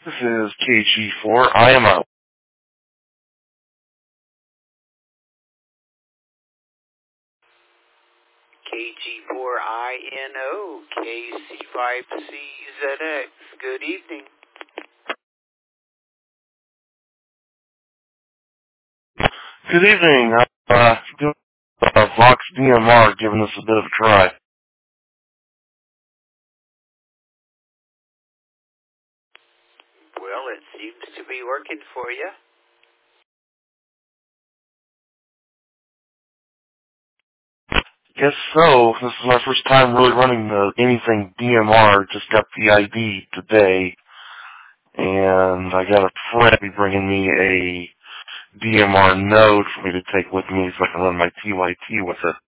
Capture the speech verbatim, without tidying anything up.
This is K G four. I am out. K G four I N O, K C five C Z X. Good evening. Good evening. Uh, doing, uh, Vox D M R giving us a bit of a try. Well, it seems to be working for you. Guess so. This is my first time really running the anything D M R. Just got the I D today, and I got a friend be bringing me a D M R node for me to take with me so I can run my T Y T with it.